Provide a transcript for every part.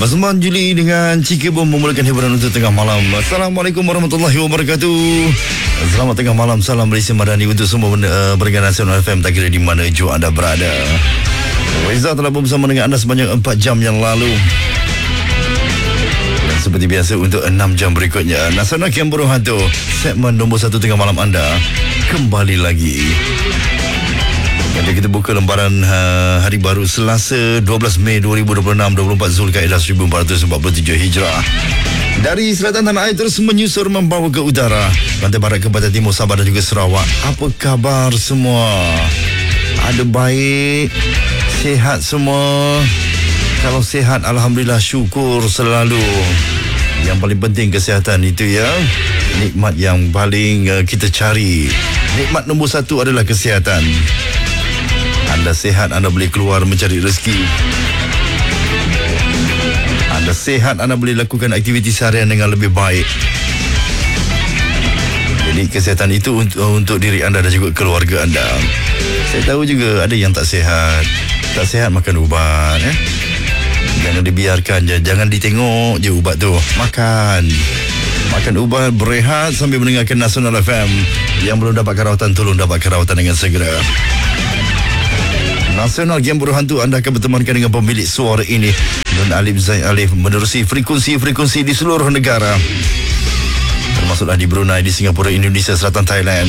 Mazman Juli dengan Ciki Bom memulakan hiburan untuk tengah malam. Assalamualaikum warahmatullahi wabarakatuh. Selamat tengah malam. Salam Malaysia Madani untuk semua pendengar Nasional FM, tak kira di mana jua anda berada. Reza telah bersama dengan anda sebanyak 4 jam yang lalu. Dan seperti biasa untuk 6 jam berikutnya, Nasional Camp Burung Hantu, segmen nombor 1 tengah malam anda kembali lagi. Jadi kita buka lembaran hari baru Selasa 12 Mei 2026, 24 Zulkaidah 1447 Hijrah. Dari selatan tanah air terus menyusur membawa ke utara, pantai barat ke pantai timur Sabah dan juga Sarawak. Apa khabar semua? Ada baik? Sihat semua? Kalau sihat, alhamdulillah, syukur selalu. Yang paling penting kesihatan itu ya. Nikmat yang paling kita cari. Nikmat nombor 1 adalah kesihatan. Anda sihat, anda boleh keluar mencari rezeki. Anda sihat, anda boleh lakukan aktiviti seharian dengan lebih baik. Jadi kesihatan itu untuk diri anda dan juga keluarga anda. Saya tahu juga ada yang tak sihat. Tak sihat makan ubat. Jangan dibiarkan je. Jangan ditengok je ubat tu. Makan ubat, berehat sambil mendengarkan Nasional FM. Yang belum dapatkan rawatan, tolong dapatkan rawatan dengan segera. Nasional Game Burung Hantu anda akan bertemankan dengan pemilik suara ini, Nun Alif Zaid Alif, menerusi frekuensi di seluruh negara, termasuklah di Brunei, di Singapura, Indonesia, Selatan Thailand.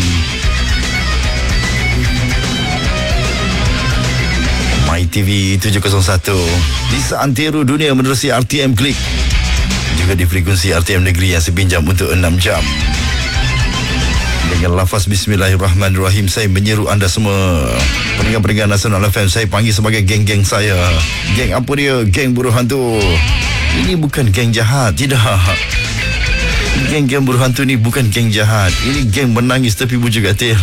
MyTV 701 di seantero dunia menerusi RTM Klik, juga di frekuensi RTM Negeri yang sepinjam untuk 6 jam. Dengan lafaz Bismillahirrahmanirrahim, saya menyeru anda semua pendengar-pendengar Nasional FM, saya panggil sebagai geng-geng saya. Geng apa dia? Geng Burung Hantu. Ini bukan geng jahat, tidak. Geng-geng Burung Hantu ni bukan geng jahat. Ini geng menangis tepi bujur katil.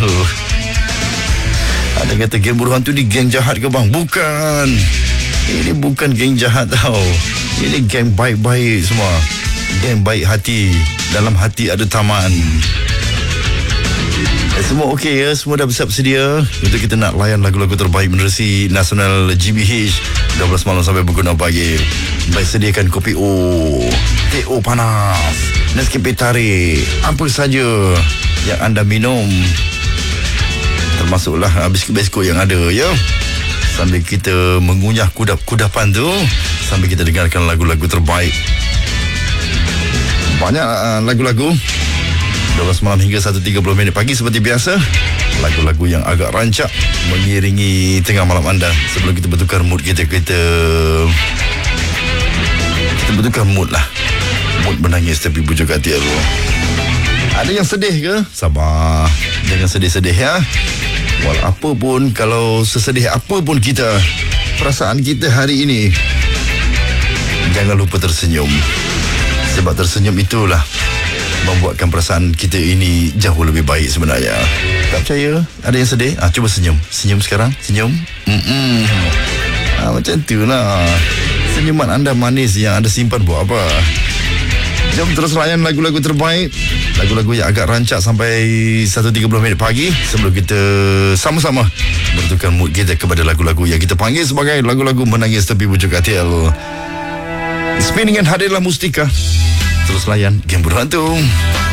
Ada kata geng Burung Hantu ni geng jahat ke bang? Bukan. Ini bukan geng jahat tau. Ini geng baik-baik semua. Geng baik hati. Dalam hati ada taman. Semua okey ya? Semua dah bersiap sedia untuk kita nak layan lagu-lagu terbaik menerusi Nasional GBH 12 malam sampai pukul 6 pagi. Baik, sediakan kopi teh panas, Nescafe tarik, apa saja yang anda minum, termasuklah biskut-biskut yang ada ya. Sambil kita mengunyah kudapan tu, sambil kita dengarkan lagu-lagu terbaik. Banyak lagu-lagu 12 malam hingga 1.30 pagi seperti biasa. Lagu-lagu yang agak rancak mengiringi tengah malam anda. Sebelum kita bertukar mood kita bertukar mood lah. Mood menangis tapi bujur katil. Ada yang sedih ke? Sabar, jangan sedih-sedih ya. Walaupun kalau sesedih apapun kita, perasaan kita hari ini, jangan lupa tersenyum. Sebab tersenyum itulah membuatkan perasaan kita ini jauh lebih baik sebenarnya. Tak percaya? Ada yang sedih? Cuba senyum. Senyum sekarang. Senyum. Macam tu lah. Senyuman anda manis yang anda simpan buat apa? Jom terus layan lagu-lagu terbaik. Lagu-lagu yang agak rancak sampai 1.30 pagi. Sebelum kita sama-sama bertukar mood kita kepada lagu-lagu yang kita panggil sebagai lagu-lagu menangis tepi bujur katil. Spinning and hadirlah Mustika. Terus layan Game Burung Hantu.